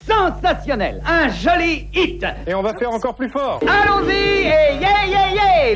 Sensationnel, un joli hit. Et on va faire encore plus fort. Allons-y et yeah yeah yeah.